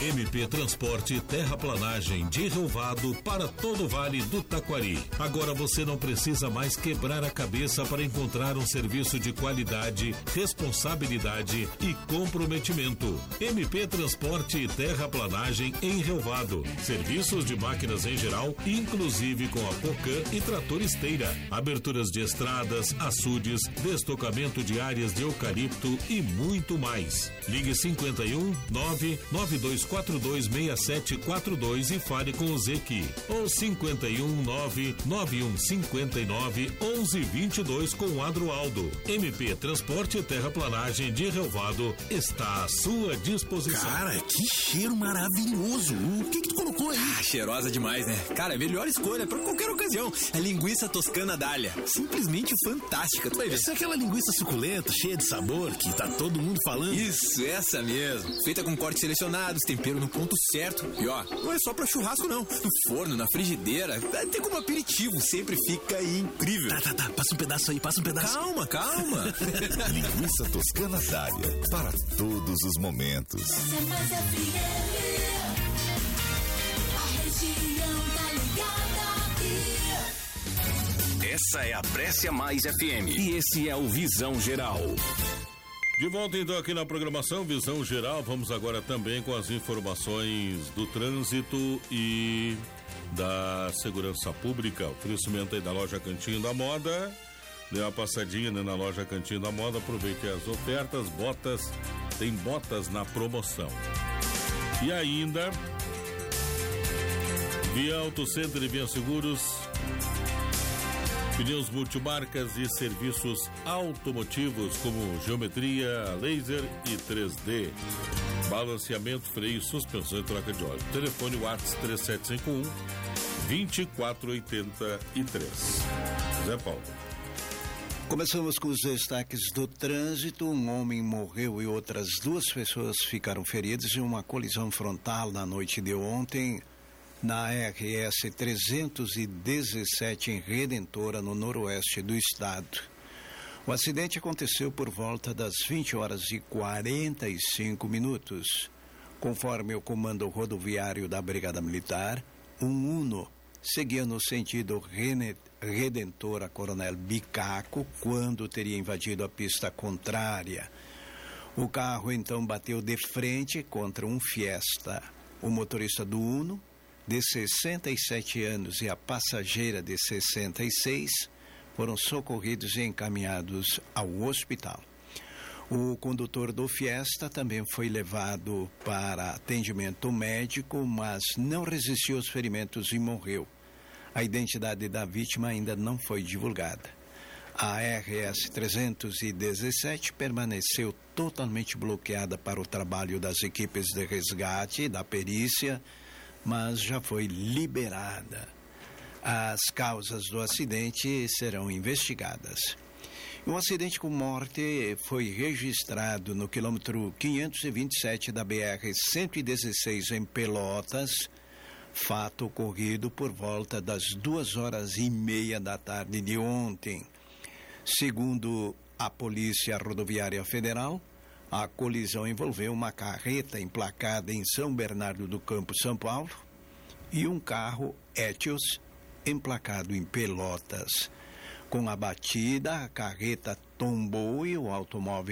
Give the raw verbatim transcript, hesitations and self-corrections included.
M P Transporte e Terraplanagem de Rio Vado para todo o Vale do Taquari. Agora você não precisa mais quebrar a cabeça para encontrar um serviço de qualidade, responsabilidade e comprometimento. M P Transporte e Terraplanagem em Rio Vado. Serviços de máquinas em geral, inclusive com a Pocan e trator esteira. Aberturas de estradas, açudes, destocamento de áreas de eucalipto e muito mais. Ligue cinquenta e um, nove nove dois quatro dois seis sete quatro dois e fale com o Zequi. Ou cinquenta e um, nove nove um cinquenta e nove, onze vinte e dois com o Adroaldo. M P Transporte e Terraplanagem de Rio Vado está à sua disposição. Cara, que cheiro maravilhoso. O que que tu colocou aí? Ah, cheirosa demais, né? Cara, melhor escolha pra qualquer ocasião. A linguiça toscana Dália. Simplesmente fantástica. Tu vai ver. Essa é aquela linguiça suculenta, cheia de sabor, que tá todo mundo falando. Isso, essa mesmo. Feita com cortes selecionados, tempero no ponto certo. E ó, não é só pra churrasco não. No forno, na frigideira, até como aperitivo, sempre fica incrível. Tá, tá, tá. Passa um pedaço aí, passa um pedaço. Calma, calma. Linguiça toscana Dália. Para todos os momentos. Essa é a Brescia Mais F M. E esse é o Visão Geral. De volta então aqui na programação Visão Geral, vamos agora também com as informações do trânsito e da segurança pública. Oferecimento aí da loja Cantinho da Moda. Dê uma passadinha, né, na loja Cantinho da Moda, aproveite as ofertas, botas, tem botas na promoção. E ainda, Via Auto Center e Via Seguros, pneus multimarcas e serviços automotivos como geometria, laser e três D. Balanceamento, freio, suspensão e troca de óleo. Telefone WhatsApp três sete cinco um, dois quatro oito três. Zé Paulo. Começamos com os destaques do trânsito. Um homem morreu e outras duas pessoas ficaram feridas em uma colisão frontal na noite de ontem na R S trezentos e dezessete em Redentora, no noroeste do estado. O acidente aconteceu por volta das vinte horas e quarenta e cinco minutos. Conforme o comando rodoviário da Brigada Militar, um Uno seguia no sentido Redentora Coronel Bicaco quando teria invadido a pista contrária. O carro então bateu de frente contra um Fiesta. O motorista do Uno, de sessenta e sete anos, e a passageira de sessenta e seis foram socorridos e encaminhados ao hospital. O condutor do Fiesta também foi levado para atendimento médico, mas não resistiu aos ferimentos e morreu. A identidade da vítima ainda não foi divulgada. A R S trezentos e dezessete permaneceu totalmente bloqueada para o trabalho das equipes de resgate e da perícia, mas já foi liberada. As causas do acidente serão investigadas. Um acidente com morte foi registrado no quilômetro quinhentos e vinte e sete da B R cento e dezesseis em Pelotas, fato ocorrido por volta das duas horas e meia da tarde de ontem. Segundo a Polícia Rodoviária Federal, a colisão envolveu uma carreta emplacada em São Bernardo do Campo, São Paulo, e um carro Etios emplacado em Pelotas. Com a batida, a carreta tombou e o automóvel